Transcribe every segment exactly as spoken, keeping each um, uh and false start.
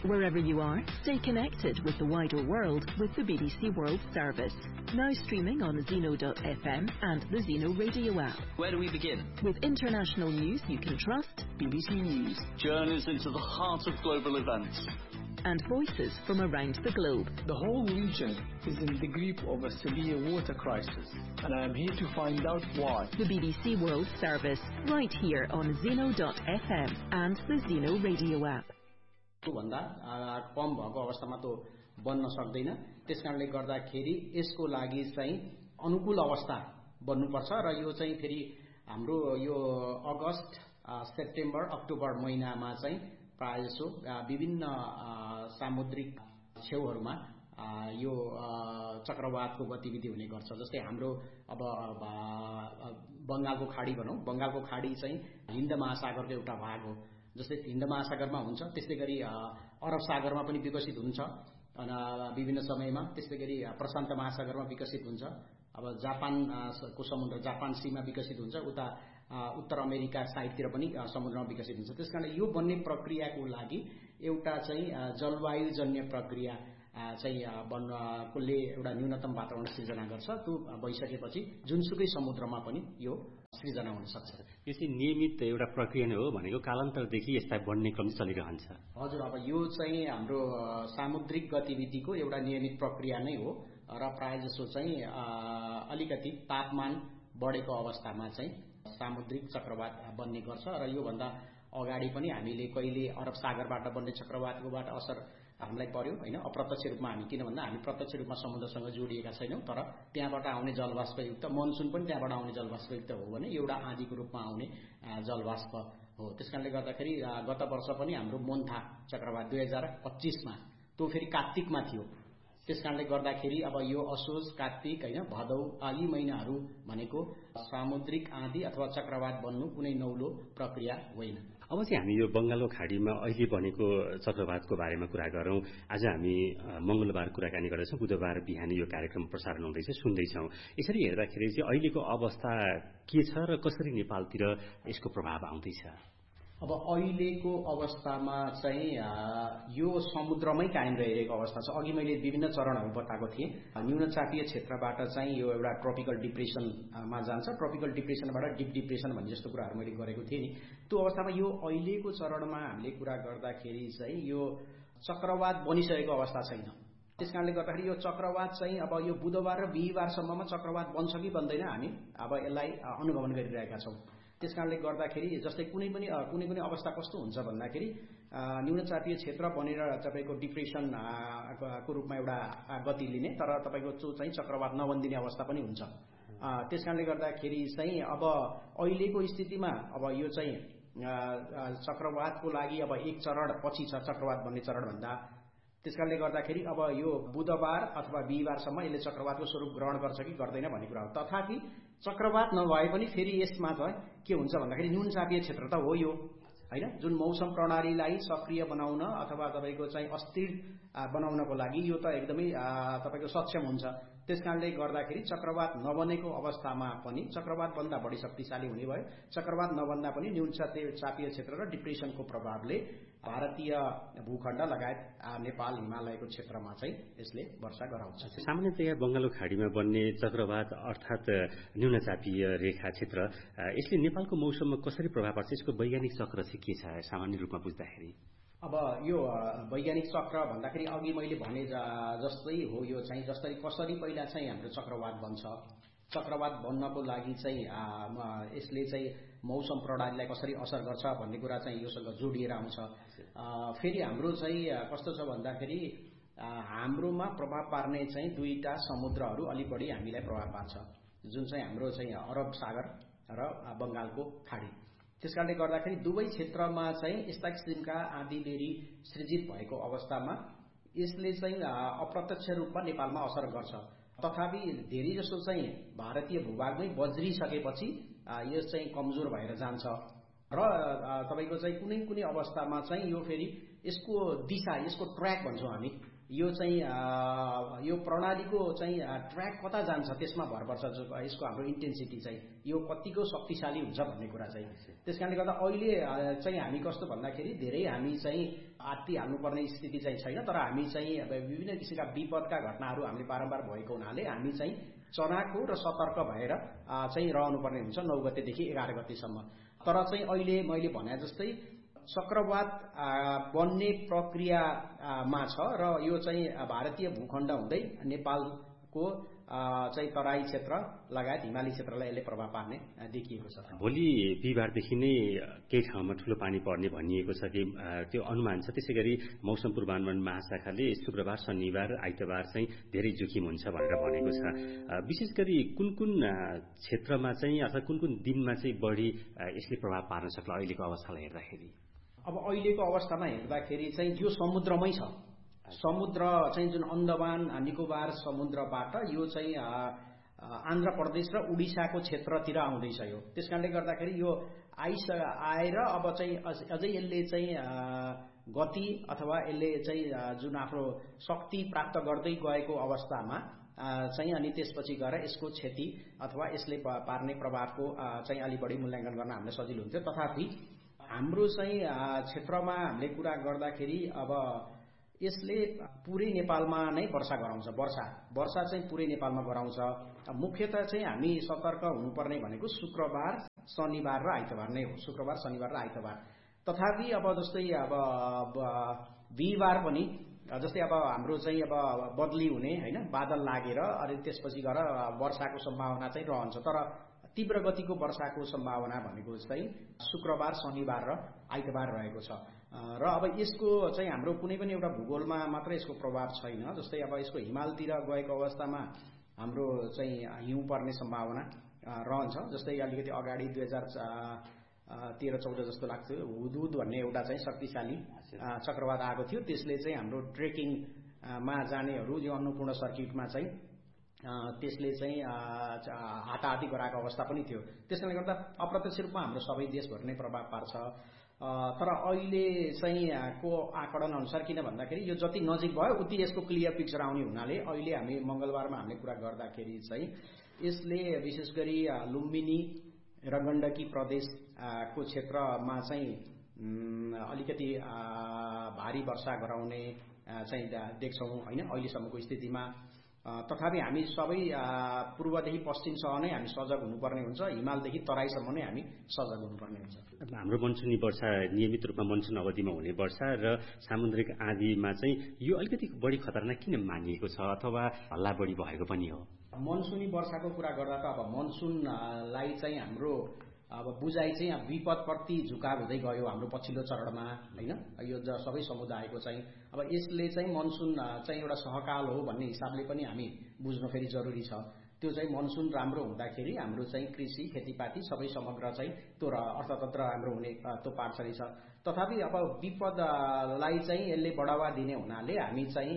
Wherever you are, stay connected with the wider world with the B B C World Service. Now streaming on Zeno dot F M and the Zeno Radio app. Where do we begin? With international news you can trust. B B C News. Journeys into the heart of global events. And voices from around the globe. The whole region is in the grip of a severe water crisis, and I am here to find out why. The B B C World Service, right here on Zeno dot F M and the Zeno Radio app. भन्दा कम भएको अवस्थामा त बन्न सक्दैन, त्यसकारणले गर्दाखेरि यसको लागि चाहिँ अनुकूल अवस्था बन्नुपर्छ र यो चाहिँ फेरि हाम्रो यो अगस्त सेप्टेम्बर अक्टोबर महिनामा चाहिँ प्रायजसो विभिन्न सामुद्रिक छेउहरूमा यो चक्रवातको गतिविधि हुने गर्छ। जस्तै हाम्रो अब बंगालको खाडी भनौं, बंगालको खाडी चाहिँ हिन्द महासागरको एउटा भाग हो। जस्तै हिन्द महासागरमा हुन्छ, त्यस्तै गरी अरब सागरमा पनि विकसित हुन्छ अनि विभिन्न समयमा, त्यस्तै गरी प्रशान्त महासागरमा विकसित हुन्छ। अब जापानको समुद्र जापान सीमा विकसित हुन्छ, उता उत्तर अमेरिका साइडतिर पनि समुद्रमा विकसित हुन्छ। त्यसकारण यो बन्ने प्रक्रियाको लागि एउटा चाहिँ जलवायुजन्य प्रक्रिया चाहिँ बन्नकोले एउटा न्यूनतम वातावरण सृजना गर्छ। त्यो भइसकेपछि जुनसुकै समुद्रमा पनि यो सृजना हुन सक्छ। यो चाहिँ नियमित एउटा प्रक्रिया नै हो भनेको कालान्तरदेखि यसलाई बढ्ने क्रम चलिरहन्छ। हजुर, अब यो चाहिँ हाम्रो सामुद्रिक गतिविधिको एउटा नियमित प्रक्रिया नै हो र प्रायजसो चाहिँ अलिकति तापमान बढेको अवस्थामा चाहिँ सामुद्रिक चक्रवात बन्ने गर्छ र यो भन्दा अगाडि पनि हामीले कहिले अरब सागरबाट बन्ने चक्रवातकोबाट असर हामीलाई पर्यो हैन। अप्रत्यक्ष रूपमा हामी किन भन्दा हामी प्रत्यक्ष रूपमा समुद्रसँग जोडिएका छैनौं, तर त्यहाँबाट आउने जलवाष्पयुक्त मनसुन पनि त्यहाँबाट आउने जलवाष्पयुक्त हो भने एउटा आँधीको रूपमा आउने जलवाष्प हो। त्यसकारणले गर्दाखेरि गत वर्ष पनि हाम्रो मोन्था चक्रवात दुई हजार पच्चीसमा त्यो फेरि कार्तिकमा थियो। त्यसकारणले गर्दाखेरि अब यो असोज कार्तिक हैन भदौ यी महिनाहरू भनेको सामुद्रिक आँधी अथवा चक्रवात बन्नु कुनै नौलो प्रक्रिया होइन। अब चाहिँ हामी यो बंगालको खाडीमा अहिले बनेको चक्रवातको बारेमा कुरा गरौं। आज हामी मंगलबार कुराकानी गर्दैछौं, बुधबार बिहान यो कार्यक्रम प्रसारण हुँदैछ, सुन्दैछौं। यसरी हेर्दाखेरि चाहिँ अहिलेको अवस्था के छ र कसरी नेपालतिर यसको प्रभाव आउँदैछ? अब अहिलेको अवस्थामा चाहिँ यो समुद्रमै कायम रहिरहेको अवस्था छ। अघि मैले विभिन्न चरणहरू बताएको थिएँ। न्यूनचापीय क्षेत्रबाट चाहिँ यो एउटा ट्रपिकल डिप्रेसनमा जान्छ, ट्रपिकल डिप्रेसनबाट डिप डिप्रेसन भन्ने जस्तो कुराहरू मैले गरेको थिएँ नि। त्यो अवस्थामा यो अहिलेको चरणमा हामीले कुरा गर्दाखेरि चाहिँ यो चक्रवात बनिसकेको अवस्था छैन। त्यसकारणले गर्दाखेरि यो चक्रवात चाहिँ अब यो बुधबार र बिहीबारसम्ममा चक्रवात बन्छ कि बन्दैन हामी अब यसलाई अनुभवन गरिरहेका छौं। त्यसकारणले गर्दाखेरि जस्तै कुनै पनि कुनै पनि अवस्था कस्तो हुन्छ भन्दाखेरि न्यूनचापीय क्षेत्र बनेर तपाईको डिप्रेसन को रूपमा एउटा गति लिने तर तपाईको चाहिँ चक्रवात नबन्दिने अवस्था पनि हुन्छ। त्यसकारणले गर्दाखेरि चाहिँ अब अहिलेको स्थितिमा अब यो चाहिँ चक्रवातको लागि अब एक चरण पछि छ चक्रवात बन्ने चरण भन्दा। त्यसकारणले गर्दाखेरि अब यो बुधबार अथवा बिहीबारसम्म यसले चक्रवातको स्वरूप ग्रहण गर्छ कि गर्दैन भन्ने कुरा हो। तथापि चक्रवात नभए पनि फेरि यसमा त के हुन्छ भन्दाखेरि न्यूनचापीय क्षेत्र त हो यो हैन, जुन मौसम प्रणालीलाई सक्रिय बनाउन अथवा तपाईको चाहिँ अस्थिर बनाउनको लागि यो त एकदमै तपाईको सक्षम हुन्छ। त्यसकारणले गर्दाखेरि चक्रवात नबनेको अवस्थामा पनि चक्रवात बन्दा बढी शक्तिशाली हुने भयो, चक्रवात नबन्दा पनि न्यूनचापीय क्षेत्र र डिप्रेसनको प्रभावले भारतीय भूखण्ड लगायत नेपाल हिमालयको क्षेत्रमा चाहिँ यसले वर्षा गराउँछ। सामान्यतया बंगालको खाडीमा बन्ने चक्रवात अर्थात न्यूनचापीय रेखा क्षेत्र यसले नेपालको मौसममा कसरी प्रभाव पार्छ? यसको वैज्ञानिक चक्र चाहिँ के छ सामान्य रूपमा बुझ्दाखेरि? अब यो वैज्ञानिक चक्र भन्दाखेरि अघि मैले भने जस्तै हो। यो चाहिँ जस्तै कसरी पहिला चाहिँ हाम्रो चक्रवात बन्छ, चक्रवात बन्नको लागि चाहिँ यसले चाहिँ मौसम प्रणालीलाई कसरी असर गर्छ भन्ने कुरा चाहिँ योसँग जोडिएर आउँछ। फेरि हाम्रो चाहिँ कस्तो छ भन्दाखेरि हाम्रोमा प्रभाव पार्ने चाहिँ दुईटा समुद्रहरू अलि बढी हामीलाई प्रभाव पार्छ, जुन चाहिँ हाम्रो चाहिँ अरब सागर र बंगालको खाडी। त्यसकारणले गर्दाखेरि दुवै क्षेत्रमा चाहिँ यस्ता किसिमका आँधीबेहरी सृजित भएको अवस्थामा यसले चाहिँ अप्रत्यक्ष रूपमा नेपालमा असर गर्छ। तथापि धेरै जसो चाहिँ भारतीय भूभागमै बज्रिसकेपछि यो चाहिँ कमजोर भएर जान्छ र तपाईको चाहिँ कुनै कुनै अवस्थामा चाहिँ यो फेरि यसको दिशा यसको ट्र्याक भन्छौं हामी, यो चाहिँ यो प्रणालीको चाहिँ ट्र्याक कता जान्छ त्यसमा भर पर्छ यसको हाम्रो इन्टेन्सिटी चाहिँ यो कतिको शक्तिशाली हुन्छ भन्ने कुरा चाहिँ। त्यसकारणले गर्दा अहिले चाहिँ हामी कस्तो भन्दाखेरि धेरै हामी चाहिँ आत्तिहाल्नुपर्ने स्थिति चाहिँ छैन। तर हामी चाहिँ अब विभिन्न किसिमका विपदका घटनाहरू हामीले बारम्बार भएको हुनाले हामी चाहिँ चनाखो र सतर्क भएर चाहिँ रहनुपर्ने हुन्छ नौ गतेदेखि एघार गतेसम्म। तर चाहिँ अहिले मैले भने जस्तै चक्रवात बन्ने प्रक्रियामा छ र यो चाहिँ भारतीय भूखण्ड हुँदै नेपालको चाहिँ तराई क्षेत्र लगायत हिमाली क्षेत्रलाई यसले प्रभाव पार्ने देखिएको छ। भोलि बिहिबारदेखि नै केही ठाउँमा ठूलो पानी पर्ने भनिएको छ कि त्यो अनुमान छ। त्यसै गरी मौसम पूर्वानुमान महाशाखाले शुक्रबार, शनिबार, आइतबार चाहिँ धेरै जोखिम हुन्छ भनेर भनेको छ। विशेष गरी कुन कुन क्षेत्रमा चाहिँ अथवा कुन कुन दिनमा चाहिँ बढी यसले प्रभाव पार्न सक्ला अहिलेको अवस्थालाई हेर्दाखेरि? अब अहिलेको अवस्थामा हेर्दाखेरि चाहिँ यो समुद्रमै छ। समुद्र चाहिँ जुन अन्दमान निकोबार समुद्रबाट यो चाहिँ आन्ध्र प्रदेश र उडिसाको क्षेत्रतिर आउँदैछ। यो त्यसकारणले गर्दाखेरि यो आइस आएर अब चाहिँ अझै यसले चाहिँ गति अथवा यसले चाहिँ जुन आफ्नो शक्ति प्राप्त गर्दै गएको अवस्थामा चाहिँ अनि त्यसपछि गएर यसको क्षति अथवा यसले पार्ने प्रभावको चाहिँ अलि बढी मूल्याङ्कन गर्न हामीलाई सजिलो हुन्थ्यो। तथापि हाम्रो चाहिँ क्षेत्रमा हामीले कुरा गर्दाखेरि अब यसले पुरै नेपालमा नै वर्षा गराउँछ। वर्षा वर्षा चाहिँ पुरै नेपालमा गराउँछ। मुख्यतः चाहिँ हामी सतर्क हुनुपर्ने भनेको शुक्रबार, शनिबार र आइतबार नै हो। शुक्रबार, शनिबार र आइतबार। तथापि अब जस्तै अब बिहिबार पनि जस्तै अब हाम्रो चाहिँ अब बदली हुने हैन, बादल लागेर अनि त्यसपछि गएर वर्षाको सम्भावना चाहिँ रहन्छ। तर तीव्र गतिको वर्षाको सम्भावना भनेको चाहिँ शुक्रबार, शनिबार र आइतबार रहेको छ। र अब यसको चाहिँ हाम्रो कुनै पनि एउटा भूगोलमा मात्र यसको प्रभाव छैन। जस्तै अब यसको हिमालतिर गएको अवस्थामा हाम्रो चाहिँ हिउँ पर्ने सम्भावना रहन्छ। जस्तै अलिकति अगाडि दुई हजार तेह्र चौध जस्तो लाग्थ्यो हुदहुद भन्ने एउटा चाहिँ शक्तिशाली चक्रवात आएको थियो। त्यसले चाहिँ हाम्रो ट्रेकिङमा जानेहरू यो अन्नपूर्ण सर्किटमा चाहिँ त्यसले चाहिँ हाताहाती गराएको अवस्था पनि थियो। त्यसले गर्दा अप्रत्यक्ष रूपमा हाम्रो सबै देशभर नै प्रभाव पार्छ। तर अहिले चाहिँ को आकलन अनुसार किन भन्दाखेरि यो जति नजिक भयो उति यसको क्लियर पिक्चर आउने हुनाले अहिले हामी मंगलबारमा हामीले कुरा गर्दाखेरि चाहिँ यसले विशेष गरी लुम्बिनी र गण्डकी प्रदेशको क्षेत्रमा चाहिँ अलिकति भारी वर्षा गराउने चाहिँ देख्छौं हैन अहिलेसम्मको स्थितिमा। तथापि हामी सबै पूर्वदेखि पश्चिमसम्म नै हामी सजग हुनुपर्ने हुन्छ। हिमालदेखि तराईसम्म नै हामी सजग हुनुपर्ने हुन्छ। हाम्रो मनसुनी वर्षा नियमित रूपमा मनसुन अवधिमा हुने वर्षा र सामुद्रिक आँधीमा चाहिँ यो अलिकति बढी खतरनाक किन मानिएको छ अथवा हल्ला बढी भएको पनि हो? मनसुनी वर्षाको कुरा गर्दा त अब मनसुनलाई चाहिँ हाम्रो अब बुझाइ चाहिँ विपदप्रति झुकाव हुँदै गयो हाम्रो पछिल्लो चरणमा हैन। यो सबै समुदायको चाहिँ अब यसले चाहिँ मनसुन चाहिँ एउटा सहकाल हो भन्ने हिसाबले पनि हामी बुझ्नु फेरि जरुरी छ। त्यो चाहिँ मनसुन राम्रो हुँदाखेरि हाम्रो चाहिँ कृषि खेतीपाती सबै समग्र चाहिँ त्यो अर्थतन्त्र राम्रो हुने त्यो पार्छरी छ। तथापि अब विपदलाई चाहिँ यसले बढावा दिने हुनाले हामी चाहिँ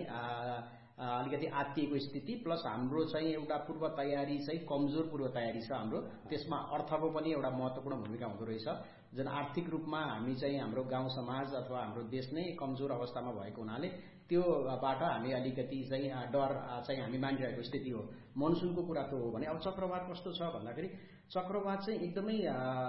अलिकति आत्तिएको स्थिति प्लस हाम्रो चाहिँ एउटा पूर्व तयारी चाहिँ कमजोर पूर्व तयारी छ हाम्रो। त्यसमा अर्थको पनि एउटा महत्त्वपूर्ण भूमिका हुँदो रहेछ। जुन आर्थिक रूपमा हामी चाहिँ हाम्रो गाउँ समाज अथवा हाम्रो देश नै कमजोर अवस्थामा भएको हुनाले त्योबाट हामी अलिकति चाहिँ डर चाहिँ हामी मानिरहेको स्थिति हो। मनसुनको कुरा त हो भने अब चक्रवात कस्तो छ भन्दाखेरि चक्रवात चाहिँ एकदमै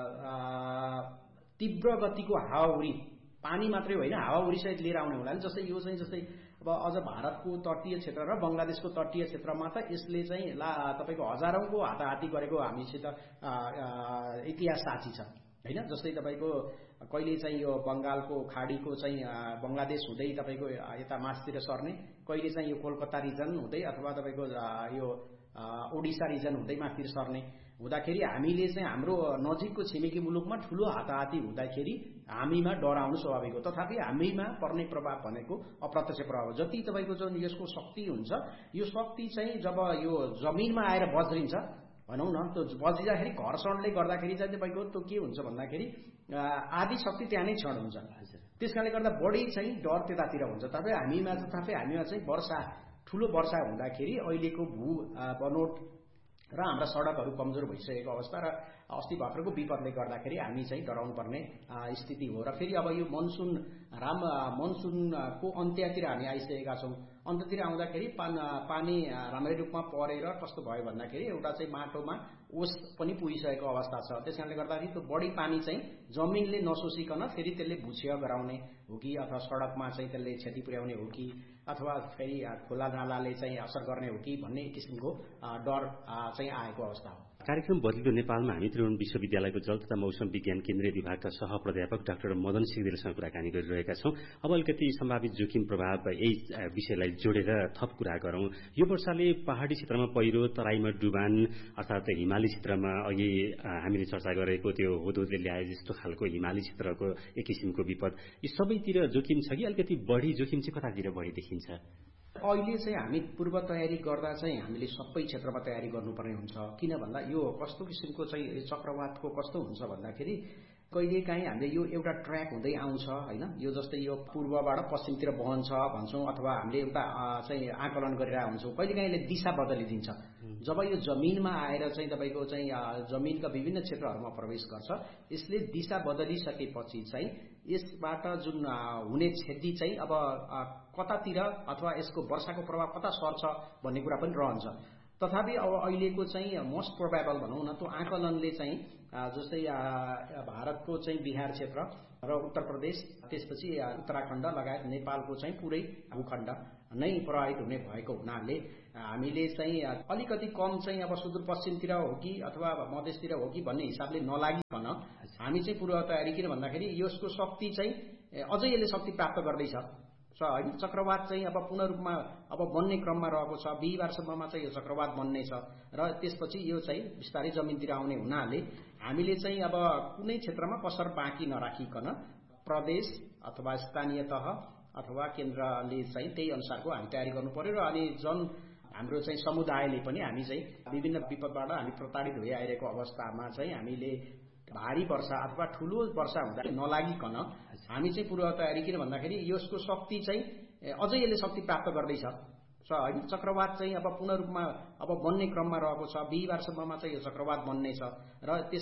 तीव्र गतिको हावाहुरी पानी मात्रै होइन हावाहुरी सहित लिएर आउने हुनाले जस्तै यो चाहिँ जस्तै अब अझ भारतको तटीय क्षेत्र र बंगलादेशको तटीय क्षेत्रमा त यसले चाहिँ ला तपाईको हजारौंको हाताहाती गरेको हामीसित इतिहास साक्षी छ हैन। जस्तै तपाईको कहिले चाहिँ यो बंगालको खाडीको चाहिँ बंगलादेश हुँदै तपाईको यता मास्तिर सर्ने, कहिले चाहिँ यो कोलकाता रिजन हुँदै अथवा तपाईको यो ओडिसा रिजन हुँदै मास्तिर सर्ने हुँदाखेरि हामीले चाहिँ हाम्रो नजिकको छिमेकी मुलुकमा ठूलो हाताहाती हुँदाखेरि हामीमा डर आउनु स्वाभाविक हो। तथापि हामीमा पर्ने प्रभाव भनेको अप्रत्यक्ष प्रभाव। जति तपाईको जुन यसको शक्ति हुन्छ यो शक्ति चाहिँ जब यो जमिनमा आएर बज्रिन्छ भनौं न, त्यो बज्रिँदाखेरि घर्षणले गर्दाखेरि चाहिँ तपाईको त्यो के हुन्छ भन्दाखेरि आधी शक्ति त्यहाँ नै क्षण हुन्छ। त्यसकारणले गर्दा बढी चाहिँ डर त्यतातिर हुन्छ। तथापि हामीमा तथापि हामीमा चाहिँ वर्षा ठूलो वर्षा हुँदाखेरि अहिलेको भू बनोट र हाम्रा सडकहरू कमजोर भइसकेको अवस्था र अस्ति भर्खरको विपदले गर्दाखेरि हामी चाहिँ डराउनु पर्ने स्थिति हो। र फेरि अब यो मनसुन राम मनसुनको अन्त्यतिर हामी आइसकेका छौँ। अन्त्यतिर आउँदाखेरि पानी राम्रै रूपमा परेर कस्तो भयो भन्दाखेरि एउटा चाहिँ माटोमा ओस पनि पुगिसकेको अवस्था छ। त्यस कारणले गर्दाखेरि त्यो बढी पानी चाहिँ जमिनले नसोसिकन फेरि त्यसले भुक्षय गराउने हो कि अथवा सडकमा चाहिँ त्यसले क्षति पुर्याउने हो कि अथवा फेरि खोला नालाले चाहिँ असर गर्ने हो कि भन्ने किसिमको डर चाहिँ आएको अवस्था हो। कार्यक्रम बदलिँदो नेपालमा हामी त्रिभुवन विश्वविद्यालयको जल तथा मौसम विज्ञान केन्द्रीय विभागका सह प्राध्यापक डाक्टर मदन सिगदेलसँग कुराकानी गरिरहेका छौँ। अब अलिकति सम्भावित जोखिम प्रभाव यही विषयलाई जोडेर थप कुरा गरौँ। यो वर्षाले पहाडी क्षेत्रमा पहिरो, तराईमा डुबान अर्थात् हिमाली क्षेत्रमा अघि हामीले चर्चा गरेको त्यो हुदहुदले ल्याए जस्तो खालको हिमाली क्षेत्रको एक किसिमको विपद, यी सबैतिर जोखिम छ कि अलिकति बढी जोखिम चाहिँ कतातिर बढी देखिन्छ? अहिले चाहिँ हामी पूर्व तयारी गर्दा चाहिँ हामीले सबै क्षेत्रमा तयारी गर्नुपर्ने हुन्छ। किन भन्दा यो कस्तो किसिमको चाहिँ चक्रवातको कस्तो हुन्छ भन्दाखेरि कहिलेकाहीँ हामीले यो एउटा ट्र्याक हुँदै आउँछ होइन, यो जस्तै यो पूर्वबाट पश्चिमतिर बहन्छ भन्छौँ अथवा हामीले एउटा चाहिँ आकलन गरेर हुन्छौँ। कहिलेकाहीँ यसले दिशा बदलिदिन्छ। जब यो जमिनमा आएर चाहिँ तपाईँको चाहिँ जमिनका विभिन्न क्षेत्रहरूमा प्रवेश गर्छ, यसले दिशा बदलिसकेपछि चाहिँ यसबाट जुन हुने क्षति चाहिँ अब कतातिर अथवा यसको वर्षाको प्रभाव कता सर्छ भन्ने कुरा पनि रहन्छ। तथापि अब अहिलेको चाहिँ मोस्ट प्रोबेबल भनौँ न, त्यो आकलनले चाहिँ जस्तै भारतको चाहिँ बिहार क्षेत्र र उत्तर प्रदेश त्यसपछि उत्तराखण्ड लगायत नेपालको चाहिँ पुरै भूखण्ड नै प्रभावित हुने भएको हुनाले हामीले चाहिँ अलिकति कम चाहिँ अब सुदूरपश्चिमतिर हो कि अथवा मधेसतिर हो कि भन्ने हिसाबले नलागिकन हामी चाहिँ पूर्व तयारी, किन भन्दाखेरि यसको शक्ति चाहिँ अझै यसले शक्ति प्राप्त गर्दैछ होइन। चक्रवात चाहिँ अब पूर्ण रूपमा अब बन्ने क्रममा रहेको छ। बिहिबारसम्ममा चाहिँ यो चक्रवात बन्नेछ र त्यसपछि यो चाहिँ बिस्तारै जमिनतिर आउने हुनाले हामीले चाहिँ अब कुनै क्षेत्रमा कसर बाँकी नराखिकन प्रदेश अथवा स्थानीय तह अथवा केन्द्रले चाहिँ त्यही अनुसारको हामी तयारी गर्नु पर्यो। र अनि जन हाम्रो चाहिँ समुदायले पनि हामी चाहिँ विभिन्न विपदबाट हामी प्रताडित हुँदै आइरहेको अवस्थामा चाहिँ हामीले भारी वर्षा अथवा ठुलो वर्षा हुँदा नलागिकन हामी चाहिँ पूर्व तयारी, किन भन्दाखेरि यसको शक्ति चाहिँ अझै यसले शक्ति प्राप्त गर्दैछ होइन। चक्रवात चाहिँ अब पूर्ण रूपमा अब बन्ने क्रममा रहेको छ। बिहिबारसम्ममा चाहिँ यो चक्रवात बन्नेछ र